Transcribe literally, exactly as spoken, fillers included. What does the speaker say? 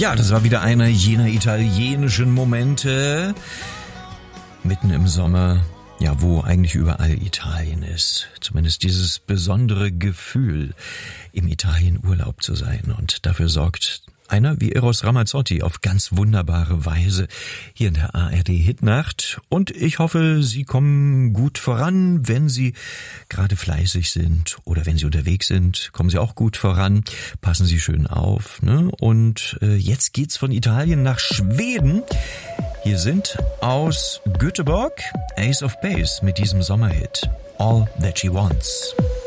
Ja, das war wieder einer jener italienischen Momente mitten im Sommer, ja, wo eigentlich überall Italien ist. Zumindest dieses besondere Gefühl, im Italien Urlaub zu sein. Und dafür sorgt einer wie Eros Ramazzotti auf ganz wunderbare Weise hier in der A R D Hitnacht. Und ich hoffe, Sie kommen gut voran, wenn Sie gerade fleißig sind oder wenn Sie unterwegs sind, kommen Sie auch gut voran. Passen Sie schön auf, ne? Und äh, jetzt geht's von Italien nach Schweden. Hier sind aus Göteborg Ace of Base mit diesem Sommerhit All That She Wants.